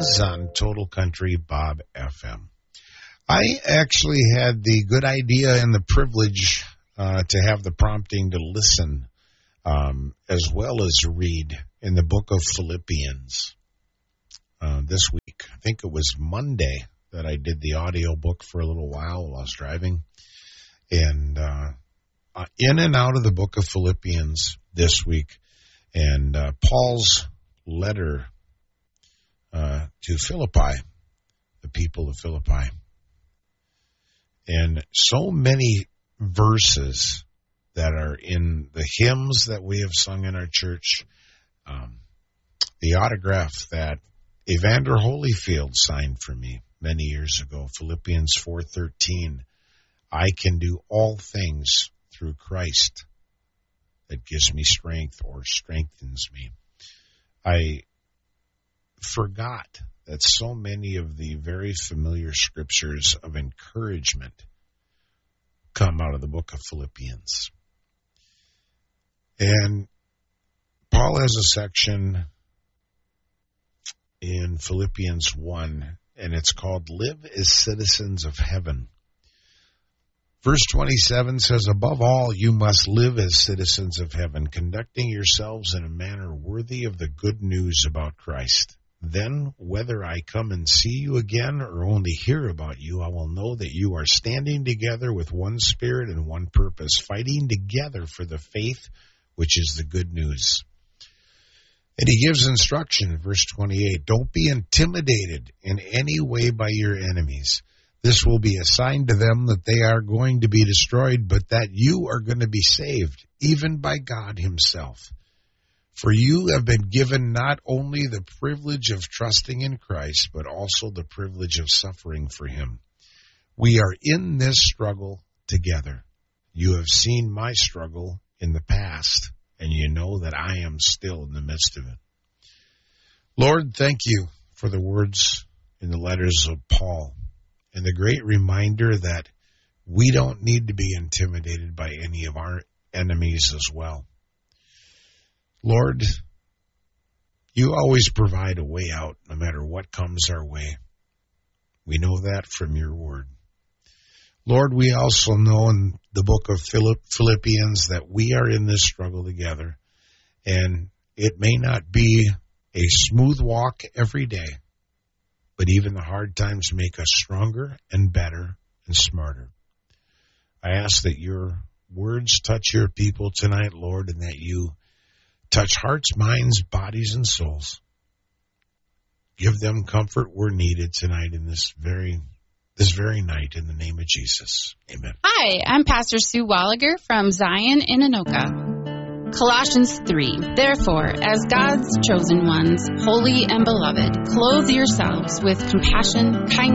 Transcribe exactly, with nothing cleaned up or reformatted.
Philippians on Total Country Bob F M. I actually had the good idea and the privilege uh, to have the prompting to listen um, as well as read in the book of Philippians uh, this week. I think it was Monday that I did the audio book for a little while while I was driving. And uh, uh, in and out of the book of Philippians this week. And uh, Paul's letter uh, to Philippi, the people of Philippi. And so many verses that are in the hymns that we have sung in our church, um, the autograph that Evander Holyfield signed for me many years ago, Philippians four thirteen, I can do all things through Christ that gives me strength or strengthens me. I forgot that so many of the very familiar scriptures of encouragement come out of the book of Philippians. And Paul has a section in Philippians one, and it's called Live as Citizens of Heaven. Verse twenty-seven says, above all, you must live as citizens of heaven, conducting yourselves in a manner worthy of the good news about Christ. Then, whether I come and see you again or only hear about you, I will know that you are standing together with one spirit and one purpose, fighting together for the faith, which is the good news. And he gives instruction in verse twenty-eight, don't be intimidated in any way by your enemies. This will be a sign to them that they are going to be destroyed, but that you are going to be saved, even by God himself. For you have been given not only the privilege of trusting in Christ, but also the privilege of suffering for him. We are in this struggle together. You have seen my struggle in the past, and you know that I am still in the midst of it. Lord, thank you for the words in the letters of Paul, and the great reminder that we don't need to be intimidated by any of our enemies as well. Lord, you always provide a way out no matter what comes our way. We know that from your word. Lord, we also know in the book of Philippians that we are in this struggle together, and it may not be a smooth walk every day, but even the hard times make us stronger and better and smarter. I ask that your words touch your people tonight, Lord, and that you touch hearts, minds, bodies, and souls. Give them comfort where needed tonight in this very this very night in the name of Jesus. Amen. Hi, I'm Pastor Sue Walliger from Zion in Anoka. Colossians three. Therefore, as God's chosen ones, holy and beloved, clothe yourselves with compassion, kindness,